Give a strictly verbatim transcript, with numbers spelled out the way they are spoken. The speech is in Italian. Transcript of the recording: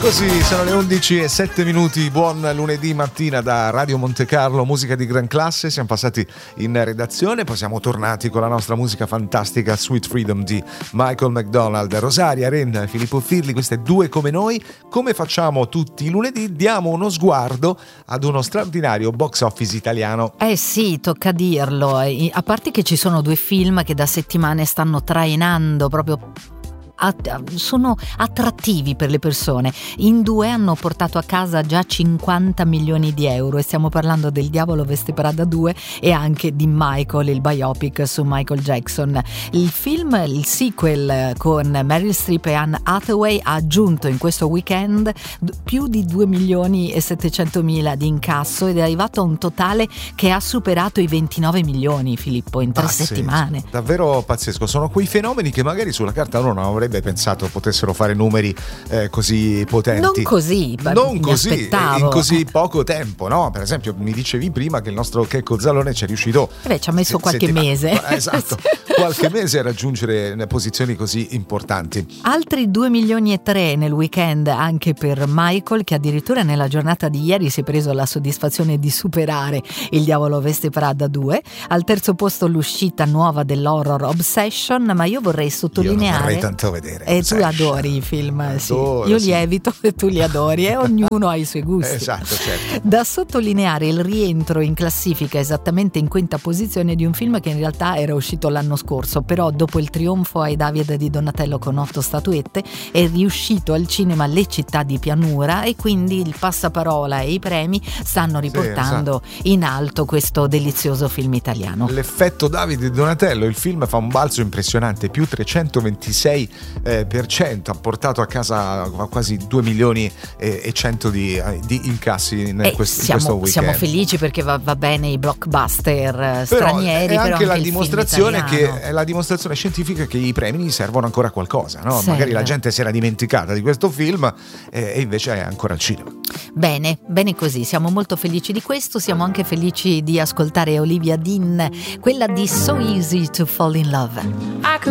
Così sono le undici e sette minuti, buon lunedì mattina da Radio Monte Carlo, musica di gran classe. Siamo passati in redazione, poi siamo tornati con la nostra musica fantastica, Sweet Freedom di Michael McDonald. Rosaria Renna e Filippo Firli, queste due come noi. Come facciamo tutti i lunedì, diamo uno sguardo ad uno straordinario box office italiano. Eh sì, tocca dirlo, a parte che ci sono due film che da settimane stanno trainando proprio, sono attrattivi per le persone. In due hanno portato a casa già cinquanta milioni di euro e stiamo parlando del Diavolo Veste Prada due e anche di Michael, il biopic su Michael Jackson. Il film, il sequel con Meryl Streep e Anne Hathaway, ha aggiunto in questo weekend più di due milioni e settecentomila di incasso ed è arrivato a un totale che ha superato i ventinove milioni, Filippo, in tre pazzesco, settimane. Davvero pazzesco. Sono quei fenomeni che magari sulla carta uno non avrebbe pensato potessero fare numeri eh, così potenti. Non così, non così, aspettavo. in così poco tempo, no? Per esempio, mi dicevi prima che il nostro Checco Zalone ci è riuscito. Beh, ci ha messo qualche mese. Esatto, qualche mese a raggiungere posizioni così importanti. Altri due milioni e tre nel weekend anche per Michael, che addirittura nella giornata di ieri si è preso la soddisfazione di superare Il Diavolo Veste Prada due. Al terzo posto l'uscita nuova dell'horror Obsession, ma io vorrei sottolineare. Io non vorrei tanto vedere. E tu adori i film, adoro, sì. Io sì. li evito e tu li adori e ognuno ha i suoi gusti. Esatto, certo. Da sottolineare il rientro in classifica esattamente in quinta posizione di un film che in realtà era uscito l'anno scorso, però dopo il trionfo ai David di Donatello con otto statuette è riuscito al cinema Le città di pianura e quindi il passaparola e i premi stanno riportando sì, esatto. in alto questo delizioso film italiano. L'effetto David di Donatello, il film fa un balzo impressionante, più trecentoventisei Eh, per cento, ha portato a casa quasi due milioni e cento di, di incassi in, eh, questo, siamo, in questo weekend. Siamo felici perché va, va bene i blockbuster però stranieri, è anche, però la anche dimostrazione che è la dimostrazione scientifica che i premi gli servono ancora a qualcosa, no? Magari la gente si era dimenticata di questo film eh, e invece è ancora al cinema. Bene, bene così, siamo molto felici di questo, siamo anche felici di ascoltare Olivia Dean, quella di So Easy to Fall in Love. I could